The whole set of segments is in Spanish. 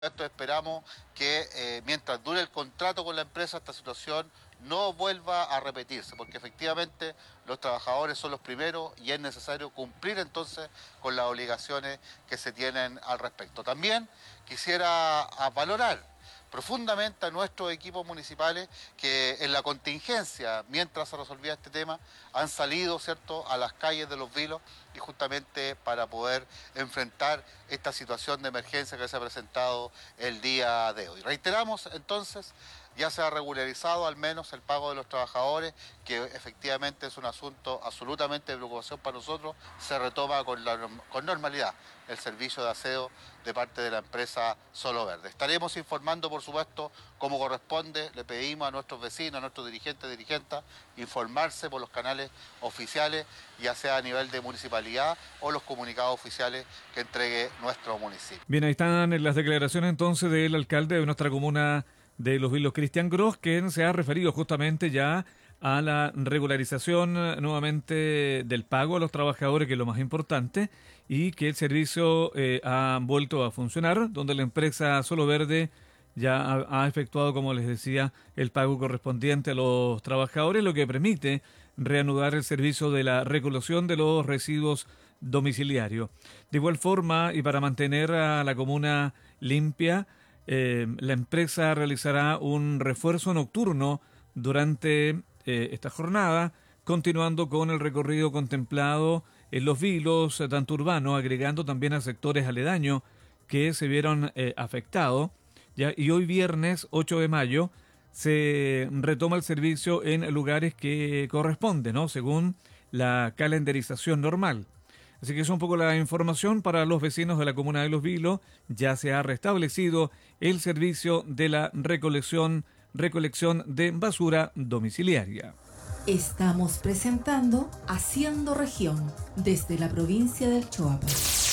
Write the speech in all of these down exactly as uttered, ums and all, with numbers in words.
Esto esperamos que eh, mientras dure el contrato con la empresa esta situación no vuelva a repetirse, porque efectivamente los trabajadores son los primeros y es necesario cumplir entonces con las obligaciones que se tienen al respecto. También quisiera a valorar profundamente a nuestros equipos municipales que en la contingencia, mientras se resolvía este tema, han salido, ¿cierto?, a las calles de Los Vilos y justamente para poder enfrentar esta situación de emergencia que se ha presentado el día de hoy. Reiteramos entonces, ya se ha regularizado al menos el pago de los trabajadores, que efectivamente es un asunto absolutamente de preocupación para nosotros, se retoma con, la, con normalidad el servicio de aseo de parte de la empresa Solo Verde. Estaremos informando, por supuesto, como corresponde, le pedimos a nuestros vecinos, a nuestros dirigentes y dirigentas, informarse por los canales oficiales, ya sea a nivel de municipalidad o los comunicados oficiales que entregue nuestro municipio. Bien, ahí están las declaraciones entonces del alcalde de nuestra comuna de Los Vilos, Cristian Gross, quien se ha referido justamente ya a la regularización eh, nuevamente del pago a los trabajadores, que es lo más importante, y que el servicio eh, ha vuelto a funcionar, donde la empresa Solo Verde ya ha, ha efectuado, como les decía, el pago correspondiente a los trabajadores, lo que permite reanudar el servicio de la recolección de los residuos domiciliarios. De igual forma, y para mantener a la comuna limpia, eh, la empresa realizará un refuerzo nocturno durante eh, esta jornada, continuando con el recorrido contemplado en Los Vilos, tanto urbano, agregando también a sectores aledaños que se vieron eh, afectados. ¿Ya? Y hoy viernes ocho de mayo se retoma el servicio en lugares que corresponden, ¿no?, según la calendarización normal. Así que es un poco la información para los vecinos de la comuna de Los Vilos. Ya se ha restablecido el servicio de la recolección, recolección de basura domiciliaria. Estamos presentando Haciendo Región desde la provincia del Choapa.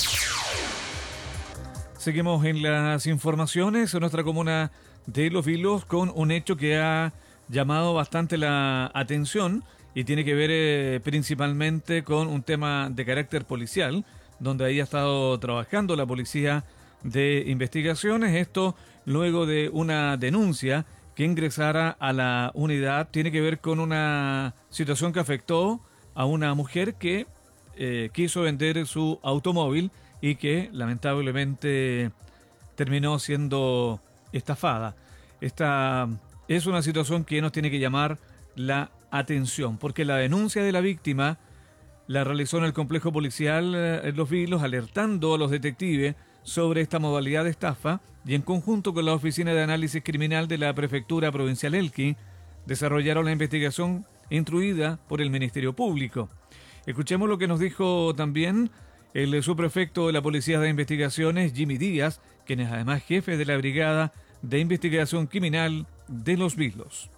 Seguimos en las informaciones en nuestra comuna de Los Vilos con un hecho que ha llamado bastante la atención y tiene que ver eh, principalmente con un tema de carácter policial, donde ahí ha estado trabajando la policía de investigaciones. Esto luego de una denuncia que ingresara a la unidad. Tiene que ver con una situación que afectó a una mujer que eh, quiso vender su automóvil y que lamentablemente terminó siendo estafada. Esta es una situación que nos tiene que llamar la atención, porque la denuncia de la víctima la realizó en el complejo policial en Los Vilos, alertando a los detectives sobre esta modalidad de estafa, y en conjunto con la Oficina de Análisis Criminal de la Prefectura Provincial Elqui, desarrollaron la investigación instruida por el Ministerio Público. Escuchemos lo que nos dijo también el subprefecto de la Policía de Investigaciones, Jimmy Díaz, quien es además jefe de la Brigada de Investigación Criminal de Los Vilos.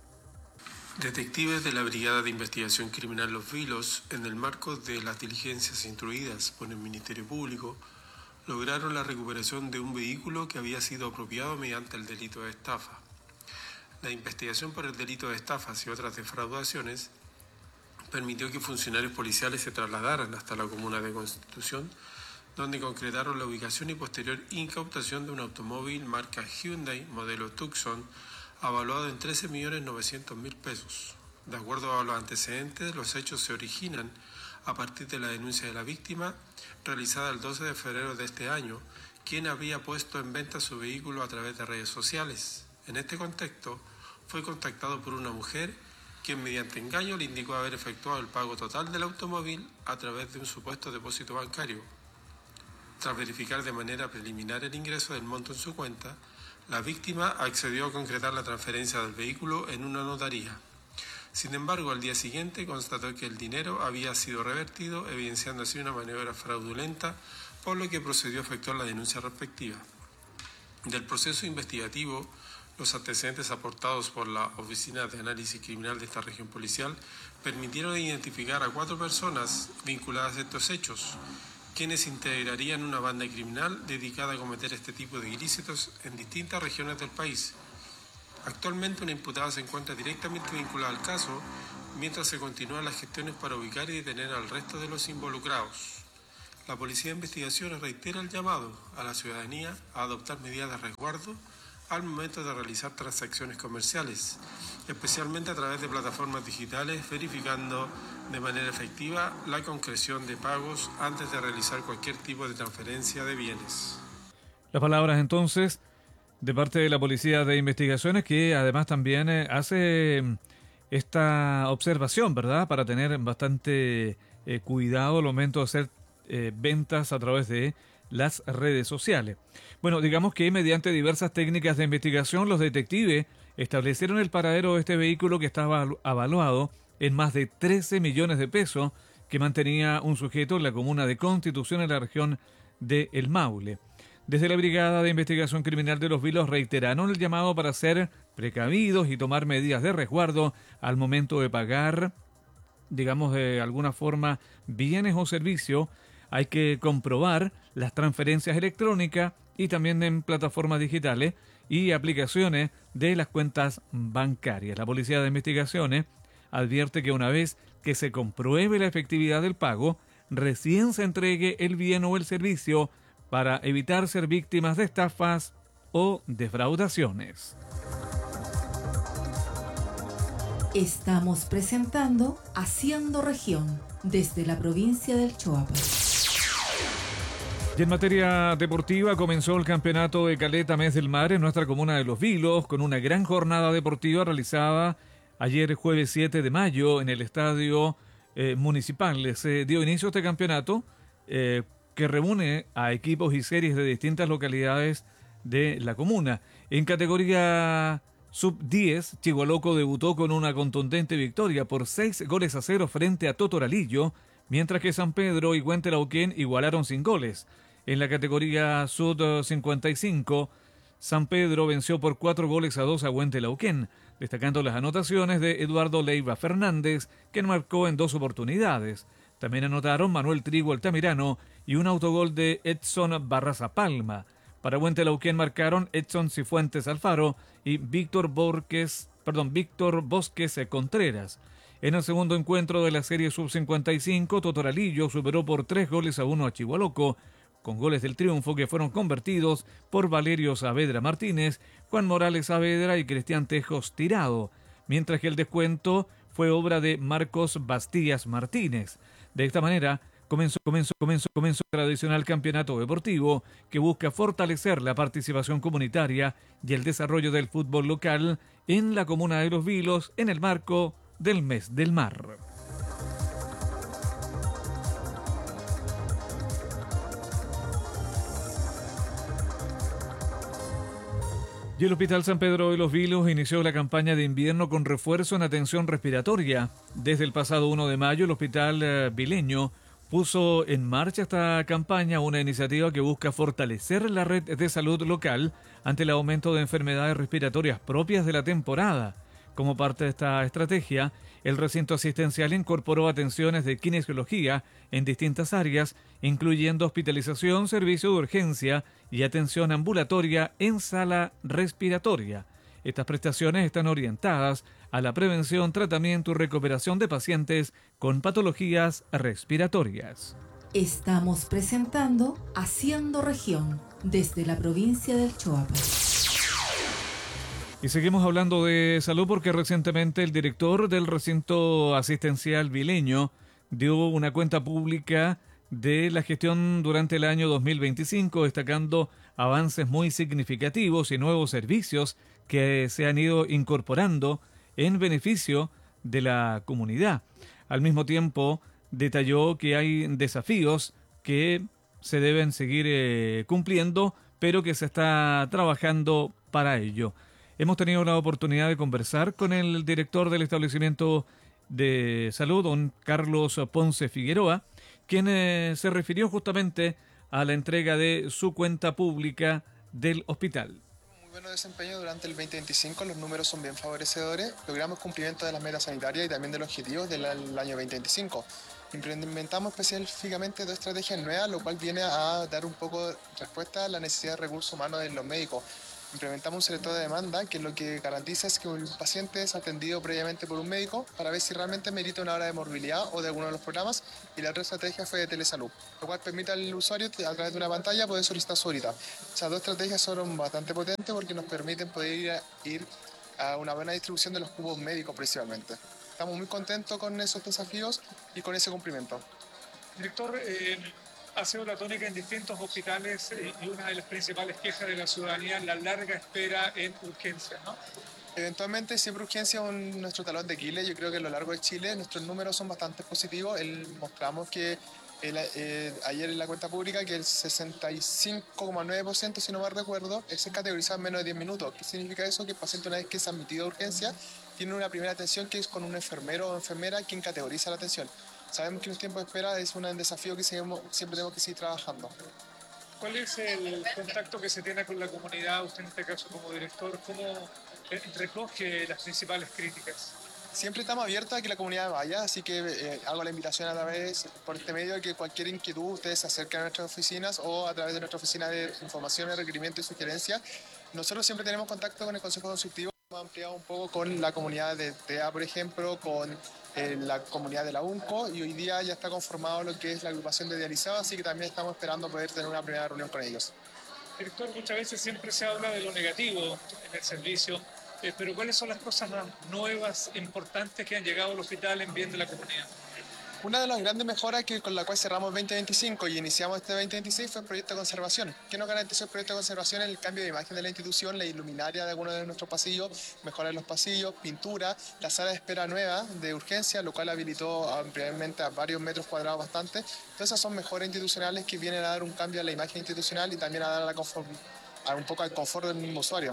Detectives de la Brigada de Investigación Criminal Los Vilos, en el marco de las diligencias instruidas por el Ministerio Público, lograron la recuperación de un vehículo que había sido apropiado mediante el delito de estafa. La investigación por el delito de estafas y otras defraudaciones permitió que funcionarios policiales se trasladaran hasta la comuna de Constitución, donde concretaron la ubicación y posterior incautación de un automóvil marca Hyundai modelo Tucson, avaluado en trece millones novecientos mil pesos. De acuerdo a los antecedentes, los hechos se originan a partir de la denuncia de la víctima, realizada el doce de febrero de este año, quien había puesto en venta su vehículo a través de redes sociales. En este contexto, fue contactado por una mujer, quien mediante engaño le indicó haber efectuado el pago total del automóvil a través de un supuesto depósito bancario. Tras verificar de manera preliminar el ingreso del monto en su cuenta, la víctima accedió a concretar la transferencia del vehículo en una notaría. Sin embargo, al día siguiente constató que el dinero había sido revertido, evidenciando así una maniobra fraudulenta, por lo que procedió a efectuar la denuncia respectiva. Del proceso investigativo, los antecedentes aportados por la Oficina de Análisis Criminal de esta región policial permitieron identificar a cuatro personas vinculadas a estos hechos, quienes integrarían una banda criminal dedicada a cometer este tipo de ilícitos en distintas regiones del país. Actualmente una imputada se encuentra directamente vinculada al caso, mientras se continúan las gestiones para ubicar y detener al resto de los involucrados. La Policía de Investigaciones reitera el llamado a la ciudadanía a adoptar medidas de resguardo al momento de realizar transacciones comerciales, especialmente a través de plataformas digitales, verificando de manera efectiva la concreción de pagos antes de realizar cualquier tipo de transferencia de bienes. Las palabras entonces de parte de la Policía de Investigaciones, que además también eh, hace esta observación, ¿verdad? Para tener bastante eh, cuidado al momento de hacer eh, ventas a través de las redes sociales. Bueno, digamos que mediante diversas técnicas de investigación, los detectives establecieron el paradero de este vehículo que estaba avaluado en más de trece millones de pesos que mantenía un sujeto en la comuna de Constitución en la región de El Maule. Desde la Brigada de Investigación Criminal de Los Vilos reiteraron el llamado para ser precavidos y tomar medidas de resguardo al momento de pagar, digamos de alguna forma, bienes o servicios. Hay que comprobar las transferencias electrónicas y también en plataformas digitales y aplicaciones de las cuentas bancarias. La Policía de Investigaciones advierte que una vez que se compruebe la efectividad del pago, recién se entregue el bien o el servicio para evitar ser víctimas de estafas o defraudaciones. Estamos presentando Haciendo Región desde la provincia del Choapa. Y en materia deportiva comenzó el campeonato de Caleta Mes del Mar en nuestra comuna de Los Vilos con una gran jornada deportiva realizada ayer jueves siete de mayo en el estadio eh, municipal. Se dio inicio a este campeonato eh, que reúne a equipos y series de distintas localidades de la comuna. En categoría sub diez, Chigualoco debutó con una contundente victoria por seis goles a cero frente a Totoralillo, mientras que San Pedro y Huentelauquén igualaron sin goles. En la categoría sub cincuenta y cinco, San Pedro venció por cuatro goles a dos a Huentelauquén, destacando las anotaciones de Eduardo Leiva Fernández, quien marcó en dos oportunidades. También anotaron Manuel Trigo Altamirano y un autogol de Edson Barraza Palma. Para Huentelauquén marcaron Edson Cifuentes Alfaro y Víctor Borges, perdón, Víctor Bosques Contreras. En el segundo encuentro de la serie sub cincuenta y cinco, Totoralillo superó por tres goles a uno a Chigualoco, con goles del triunfo que fueron convertidos por Valerio Saavedra Martínez, Juan Morales Saavedra y Cristian Tejos Tirado, mientras que el descuento fue obra de Marcos Bastías Martínez. De esta manera, comenzó, comenzó, comenzó, comenzó el tradicional campeonato deportivo que busca fortalecer la participación comunitaria y el desarrollo del fútbol local en la comuna de Los Vilos en el marco del Mes del Mar. Y el Hospital San Pedro de Los Vilos inició la campaña de invierno con refuerzo en atención respiratoria. Desde el pasado uno de mayo, el Hospital eh, Vileño puso en marcha esta campaña, una iniciativa que busca fortalecer la red de salud local ante el aumento de enfermedades respiratorias propias de la temporada. Como parte de esta estrategia, el recinto asistencial incorporó atenciones de kinesiología en distintas áreas, incluyendo hospitalización, servicio de urgencia y atención ambulatoria en sala respiratoria. Estas prestaciones están orientadas a la prevención, tratamiento y recuperación de pacientes con patologías respiratorias. Estamos presentando Haciendo Región desde la provincia del Choapa. Y seguimos hablando de salud porque recientemente el director del recinto asistencial vileño dio una cuenta pública de la gestión durante el año dos mil veinticinco, destacando avances muy significativos y nuevos servicios que se han ido incorporando en beneficio de la comunidad. Al mismo tiempo, detalló que hay desafíos que se deben seguir eh, cumpliendo, pero que se está trabajando para ello. Hemos tenido la oportunidad de conversar con el director del establecimiento de salud, don Carlos Ponce Figueroa, quien eh, se refirió justamente a la entrega de su cuenta pública del hospital. Muy bueno desempeño durante el veinte veinticinco, los números son bien favorecedores, logramos cumplimiento de las metas sanitarias y también de los objetivos del año veinte veinticinco. Implementamos específicamente dos estrategias nuevas, lo cual viene a dar un poco de respuesta a la necesidad de recursos humanos de los médicos. Implementamos un selector de demanda que lo que garantiza es que un paciente es atendido previamente por un médico para ver si realmente merita una hora de morbilidad o de alguno de los programas, y la otra estrategia fue de telesalud, lo cual permite al usuario a través de una pantalla poder solicitar su horita. Esas dos estrategias son bastante potentes porque nos permiten poder ir a, ir a una buena distribución de los cupos médicos principalmente. Estamos muy contentos con esos desafíos y con ese cumplimiento. Director, eh, ha sido la tónica en distintos hospitales eh, y una de las principales quejas de la ciudadanía, la larga espera en urgencias, ¿no? Eventualmente, siempre urgencia es un, nuestro talón de Aquiles. Yo creo que a lo largo de Chile nuestros números son bastante positivos. El, mostramos que el, eh, ayer en la cuenta pública que el sesenta y cinco coma nueve por ciento, si no mal recuerdo, es categorizado en menos de diez minutos. ¿Qué significa eso? Que el paciente, una vez que es admitido a urgencia, tiene una primera atención que es con un enfermero o enfermera quien categoriza la atención. Sabemos que los tiempos de espera es un desafío que seguimos, siempre tenemos que seguir trabajando. ¿Cuál es el contacto que se tiene con la comunidad, usted en este caso como director? ¿Cómo recoge las principales críticas? Siempre estamos abiertos a que la comunidad vaya, así que eh, hago la invitación a través, por este medio, que cualquier inquietud ustedes se acerquen a nuestras oficinas o a través de nuestra oficina de información, requerimiento y sugerencia. Nosotros siempre tenemos contacto con el Consejo Consultivo. Hemos ampliado un poco con la comunidad de T E A, por ejemplo, con eh, la comunidad de la UNCO, y hoy día ya está conformado lo que es la agrupación de dializados, así que también estamos esperando poder tener una primera reunión con ellos. Director, muchas veces siempre se habla de lo negativo en el servicio, eh, pero ¿cuáles son las cosas nuevas, importantes que han llegado al hospital en bien de la comunidad? Una de las grandes mejoras que, con la cual cerramos veinte veinticinco y iniciamos este veinte veintiséis fue el proyecto de conservación. ¿Qué nos garantizó el proyecto de conservación? El cambio de imagen de la institución, la iluminaria de algunos de nuestros pasillos, mejorar los pasillos, pintura, la sala de espera nueva de urgencia, lo cual habilitó ampliamente a varios metros cuadrados bastante. Todas esas son mejoras institucionales que vienen a dar un cambio a la imagen institucional y también a dar a la confort, a un poco al confort del mismo usuario.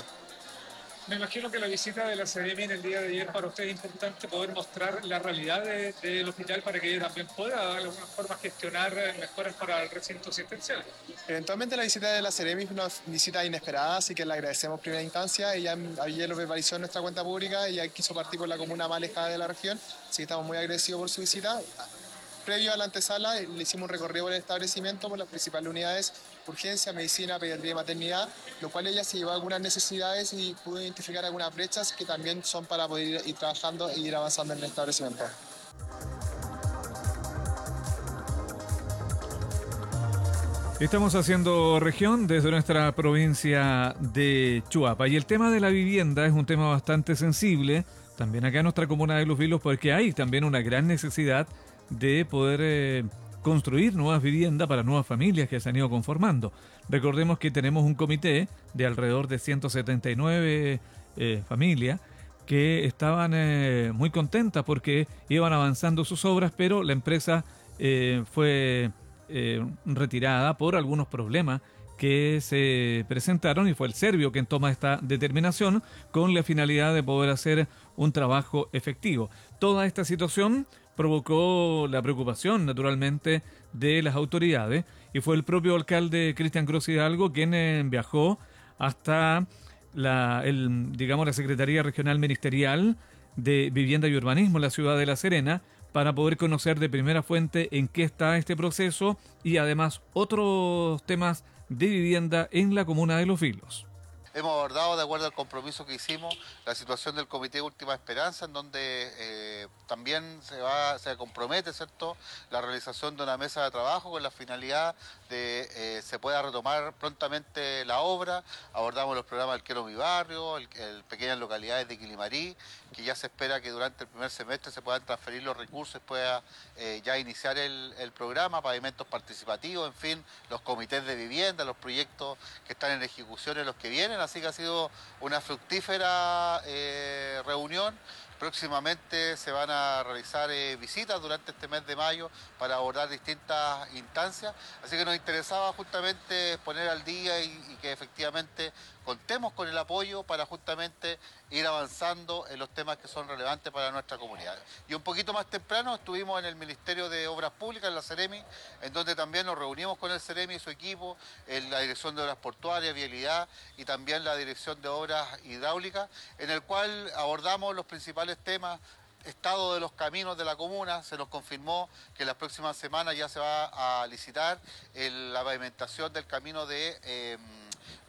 Me imagino que la visita de la Seremi en el día de ayer para usted es importante poder mostrar la realidad del de, hospital para que ella también pueda de alguna forma gestionar mejoras para el recinto asistencial. Eventualmente la visita de la Seremi es una visita inesperada, así que le agradecemos en primera instancia. Ella ayer lo verbalizó en nuestra cuenta pública, ella quiso partir por la comuna más alejada de la región, así que estamos muy agradecidos por su visita. Previo a la antesala, le hicimos un recorrido por el establecimiento, por las principales unidades, urgencia, medicina, pediatría y maternidad, lo cual ella se llevó algunas necesidades y pudo identificar algunas brechas que también son para poder ir, ir trabajando e ir avanzando en el establecimiento. Estamos haciendo región desde nuestra provincia de Chuapa, y el tema de la vivienda es un tema bastante sensible, también acá en nuestra comuna de Los Vilos, porque hay también una gran necesidad de poder eh, construir nuevas viviendas para nuevas familias que se han ido conformando. Recordemos que tenemos un comité de alrededor de ciento setenta y nueve eh, familias que estaban eh, muy contentas porque iban avanzando sus obras, pero la empresa eh, fue eh, retirada por algunos problemas que se presentaron, y fue el Servio quien toma esta determinación con la finalidad de poder hacer un trabajo efectivo. Toda esta situación provocó la preocupación, naturalmente, de las autoridades, y fue el propio alcalde Cristian Gross Hidalgo quien eh, viajó hasta la, el, digamos, la Secretaría Regional Ministerial de Vivienda y Urbanismo en la ciudad de La Serena para poder conocer de primera fuente en qué está este proceso y además otros temas de vivienda en la comuna de Los Vilos. Hemos abordado, de acuerdo al compromiso que hicimos, la situación del Comité de Última Esperanza, en donde eh, también se va, se compromete, ¿cierto?, la realización de una mesa de trabajo con la finalidad de eh, se pueda retomar prontamente la obra. Abordamos los programas del Quiero Mi Barrio, el, el pequeñas localidades de Quilimarí, que ya se espera que durante el primer semestre se puedan transferir los recursos y pueda eh, ya iniciar el, el programa, pavimentos participativos, en fin, los comités de vivienda, los proyectos que están en ejecución en los que vienen. Así que ha sido una fructífera eh, reunión. Próximamente se van a realizar eh, visitas durante este mes de mayo para abordar distintas instancias. Así que nos interesaba justamente poner al día y, y que efectivamente contemos con el apoyo para justamente ir avanzando en los temas que son relevantes para nuestra comunidad. Y un poquito más temprano estuvimos en el Ministerio de Obras Públicas, en la Seremi, en donde también nos reunimos con el Seremi y su equipo, en la Dirección de Obras Portuarias, Vialidad y también la Dirección de Obras Hidráulicas, en el cual abordamos los principales temas. Estado de los caminos de la comuna. Se nos confirmó que las próximas semanas ya se va a licitar el, la pavimentación del camino de, eh,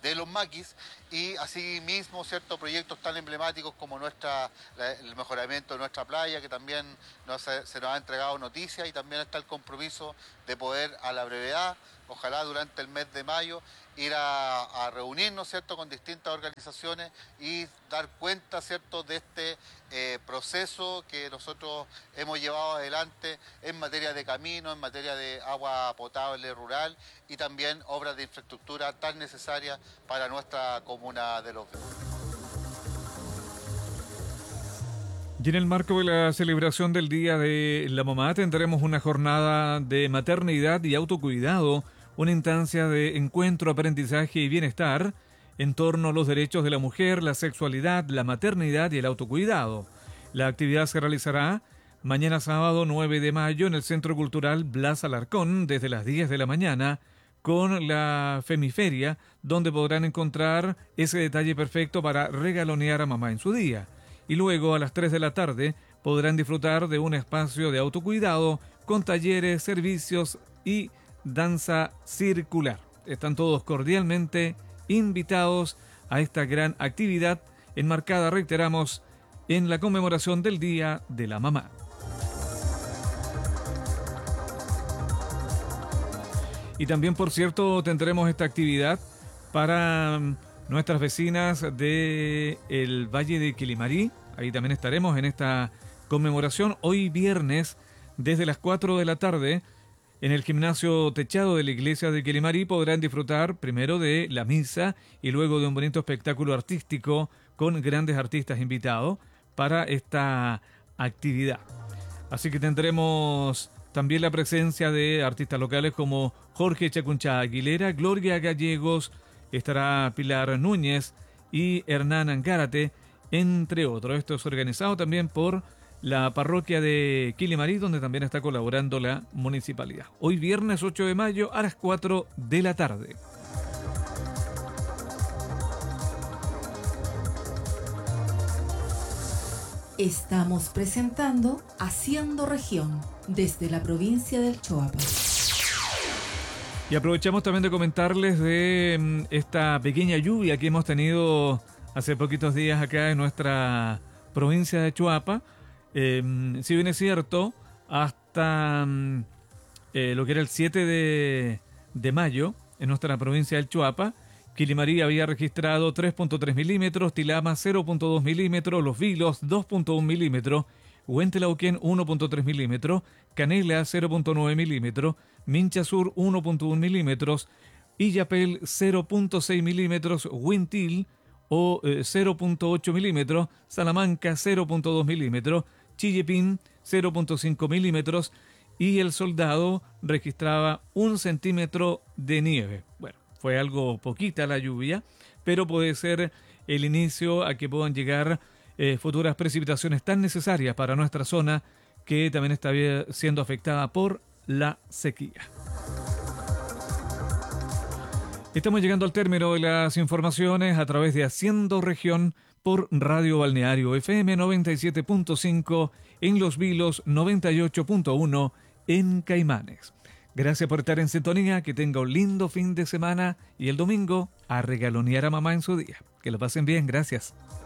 de los maquis, y asimismo, ¿cierto?, proyectos tan emblemáticos como nuestra, la, el mejoramiento de nuestra playa, que también nos, se nos ha entregado noticias, y también está el compromiso de poder a la brevedad, ojalá durante el mes de mayo, ir a, a reunirnos, ¿cierto?, con distintas organizaciones y dar cuenta, ¿cierto?, de este eh, proceso que nosotros hemos llevado adelante en materia de camino, en materia de agua potable rural y también obras de infraestructura tan necesarias para nuestra comuna de Los Vilos. Y en el marco de la celebración del Día de la Mamá tendremos una jornada de maternidad y autocuidado, una instancia de encuentro, aprendizaje y bienestar en torno a los derechos de la mujer, la sexualidad, la maternidad y el autocuidado. La actividad se realizará mañana sábado nueve de mayo en el Centro Cultural Blas Alarcón desde las diez de la mañana con la Femiferia, donde podrán encontrar ese detalle perfecto para regalonear a mamá en su día. Y luego a las tres de la tarde podrán disfrutar de un espacio de autocuidado con talleres, servicios y danza circular. Están todos cordialmente invitados a esta gran actividad enmarcada, reiteramos, en la conmemoración del Día de la Mamá. Y también, por cierto, tendremos esta actividad para nuestras vecinas del Valle de Quilimarí. Ahí también estaremos en esta conmemoración hoy viernes desde las cuatro de la tarde. En el gimnasio techado de la iglesia de Quilimarí podrán disfrutar primero de la misa y luego de un bonito espectáculo artístico con grandes artistas invitados para esta actividad. Así que tendremos también la presencia de artistas locales como Jorge Chacuncha Aguilera, Gloria Gallegos, estará Pilar Núñez y Hernán Angárate, entre otros. Esto es organizado también por la parroquia de Quilimarí, donde también está colaborando la municipalidad. Hoy viernes ocho de mayo a las cuatro de la tarde. Estamos presentando Haciendo Región desde la provincia del Choapa. Y aprovechamos también de comentarles de esta pequeña lluvia que hemos tenido hace poquitos días acá en nuestra provincia de Choapa. Eh, si bien es cierto, hasta eh, lo que era el siete de mayo en nuestra provincia del Choapa, Quilimarí había registrado tres punto tres milímetros, Tilama cero punto dos milímetros, Los Vilos dos punto uno milímetros, Huentelauquén uno punto tres milímetros, Canela cero punto nueve milímetros, Mincha Sur uno punto uno milímetros, Illapel cero punto seis milímetros, Huintil o eh, cero punto ocho milímetros, Salamanca cero punto dos milímetros, Chillepín cero punto cinco milímetros y El Soldado registraba un centímetro de nieve. Bueno, fue algo poquita la lluvia, pero puede ser el inicio a que puedan llegar eh, futuras precipitaciones tan necesarias para nuestra zona que también está siendo afectada por la sequía. Estamos llegando al término de las informaciones a través de Haciendo Región por Radio Balneario F M noventa y siete punto cinco en Los Vilos, noventa y ocho punto uno en Caimanes. Gracias por estar en sintonía, que tenga un lindo fin de semana y el domingo a regalonear a mamá en su día. Que lo pasen bien, gracias.